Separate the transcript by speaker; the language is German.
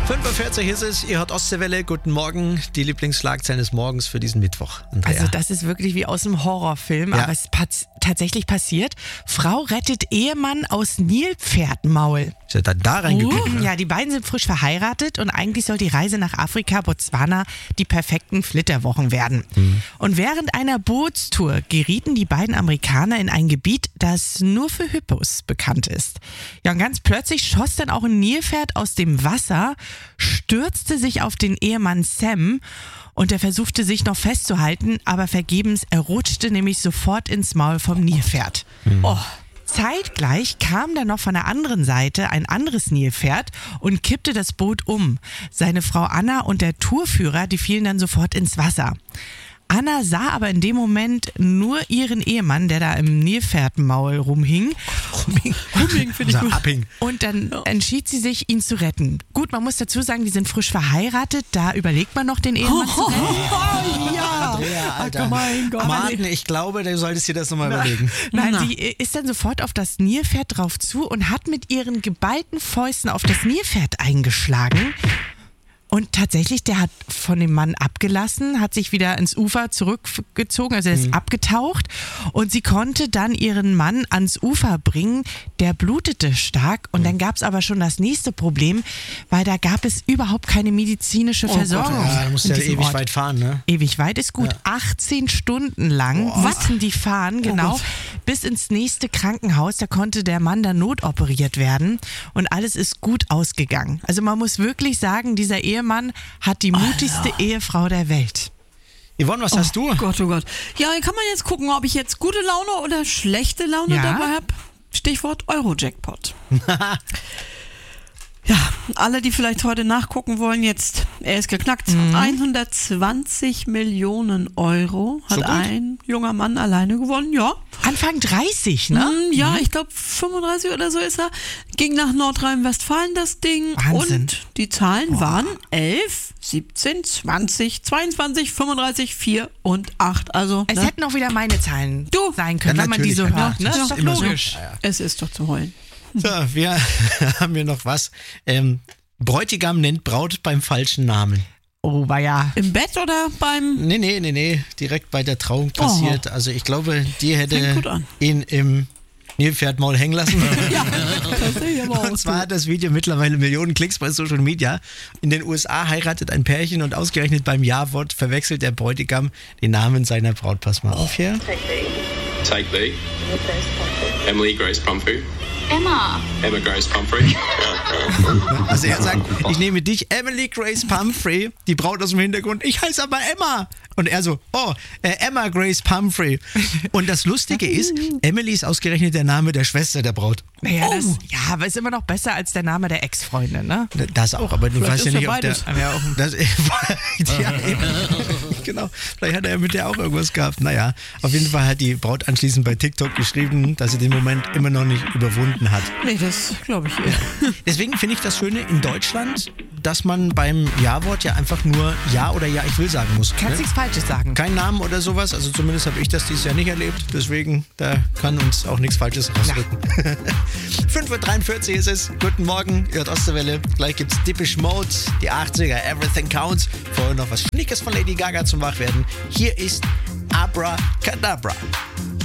Speaker 1: 5:40 Uhr ist es, ihr hört Ostseewelle, guten Morgen, die Lieblingsschlagzeilen des Morgens für diesen Mittwoch. Andrea.
Speaker 2: Also das ist wirklich wie aus einem Horrorfilm,
Speaker 1: Ja.
Speaker 2: aber es ist tatsächlich passiert. Frau rettet Ehemann aus Nilpferdmaul.
Speaker 1: Ist ja da reingekriegt, ne?
Speaker 2: Ja, die beiden sind frisch verheiratet und eigentlich soll die Reise nach Afrika, Botswana, die perfekten Flitterwochen werden. Und während einer Bootstour gerieten die beiden Amerikaner in ein Gebiet, das nur für Hippos bekannt ist. Ja, und ganz plötzlich schoss dann auch ein Nilpferd aus dem Wasser, stürzte sich auf den Ehemann Sam und er versuchte sich noch festzuhalten, aber vergebens, er rutschte nämlich sofort ins Maul vom Nilpferd. Oh. Zeitgleich kam dann noch von der anderen Seite ein anderes Nilpferd und kippte das Boot um. Seine Frau Anna und der Tourführer, die fielen dann sofort ins Wasser. Anna sah aber in dem Moment nur ihren Ehemann, der da im Nilpferdmaul rumhing.
Speaker 1: Rumhing finde ich gut. Abhing.
Speaker 2: Und dann entschied sie sich, ihn zu retten. Gut, man muss dazu sagen, die sind frisch verheiratet, da überlegt man noch, den Ehemann zu retten.
Speaker 1: Ja, Alter.
Speaker 2: Mein Gott.
Speaker 1: Martin, ich glaube, du solltest dir das nochmal überlegen.
Speaker 2: Nein, sie ist dann sofort auf das Nilpferd drauf zu und hat mit ihren geballten Fäusten auf das Nilpferd eingeschlagen. Und tatsächlich, der hat von dem Mann abgelassen, hat sich wieder ins Ufer zurückgezogen, also er ist abgetaucht und sie konnte dann ihren Mann ans Ufer bringen, der blutete stark und dann gab es aber schon das nächste Problem, weil da gab es überhaupt keine medizinische Versorgung.
Speaker 1: Ja, du musst ja ewig
Speaker 2: Ort.
Speaker 1: weit fahren, ne?
Speaker 2: Ewig weit ist gut. 18 Stunden lang mussten die fahren, genau, bis ins nächste Krankenhaus. Da konnte der Mann dann notoperiert werden und alles ist gut ausgegangen. Also man muss wirklich sagen, dieser Ehemann hat die mutigste Ehefrau der Welt.
Speaker 1: Yvonne, was hast du?
Speaker 3: Oh Gott. Ja, kann man jetzt gucken, ob ich jetzt gute Laune oder schlechte Laune dabei habe. Stichwort Euro-Jackpot. Ja, alle, die vielleicht heute nachgucken wollen, er ist geknackt. 120 Millionen Euro hat ein junger Mann alleine gewonnen, ja.
Speaker 2: Anfang 30, ne?
Speaker 3: Ja, ich glaube 35 oder so ist er. Ging nach Nordrhein-Westfalen das Ding.
Speaker 2: Wahnsinn.
Speaker 3: Und die Zahlen waren 11, 17, 20, 22, 35, 4 und 8. Also,
Speaker 2: Es hätten auch wieder meine Zahlen sein können,
Speaker 1: Ja,
Speaker 2: wenn man die so
Speaker 1: natürlich.
Speaker 2: hört. Ne?
Speaker 1: Ja,
Speaker 2: Ist doch
Speaker 1: immer so.
Speaker 2: logisch.
Speaker 3: es ist doch zu heulen.
Speaker 1: So, wir haben hier noch was. Bräutigam nennt Braut beim falschen Namen.
Speaker 2: Oh, war ja.
Speaker 3: Im Bett oder beim...
Speaker 1: Nee, direkt bei der Trauung passiert. Also ich glaube, die
Speaker 3: Fängt
Speaker 1: hätte
Speaker 3: gut an.
Speaker 1: ihn im Nilpferdmaul hängen lassen.
Speaker 3: das sehe ich aber auch.
Speaker 1: Und zwar hat das Video mittlerweile Millionen Klicks bei Social Media. In den USA heiratet ein Pärchen und ausgerechnet beim Ja-Wort verwechselt der Bräutigam den Namen seiner Braut. Pass mal auf hier.
Speaker 4: Take thee. Emily Grace Pumphrey.
Speaker 5: Emma
Speaker 4: Grace Pumphrey.
Speaker 1: Also er sagt, ich nehme dich, Emily Grace Pumphrey, die Braut aus dem Hintergrund, ich heiße aber Emma. Und er so, Emma Grace Pumphrey. Und das Lustige ist, Emily ist ausgerechnet der Name der Schwester der Braut.
Speaker 2: Naja, aber ist immer noch besser als der Name der Ex-Freundin, ne?
Speaker 1: Das auch, aber du weißt ja
Speaker 3: ist
Speaker 1: nicht,
Speaker 3: ja
Speaker 1: ob der...
Speaker 3: beides.
Speaker 2: Aber ja auch
Speaker 1: Das, ja, eben. Genau, vielleicht hat er ja mit der auch irgendwas gehabt. Naja, auf jeden Fall hat die Braut anschließend bei TikTok geschrieben, dass sie den Moment immer noch nicht überwunden hat.
Speaker 3: Nee, das glaube ich eher.
Speaker 1: Deswegen finde ich das Schöne in Deutschland, dass man beim Ja-Wort ja einfach nur Ja oder Ja, ich will sagen muss.
Speaker 2: Kannst nichts Falsches sagen.
Speaker 1: Kein Namen oder sowas, also zumindest habe ich das dieses Jahr nicht erlebt, deswegen, da kann uns auch nichts Falsches rausrücken. 5:43 Uhr ist es, guten Morgen, ihr hört Ostseewelle, gleich gibt's Depeche Mode, die 80er, Everything Counts, vorher noch was Schnickes von Lady Gaga zum Wachwerden. Hier ist Abracadabra.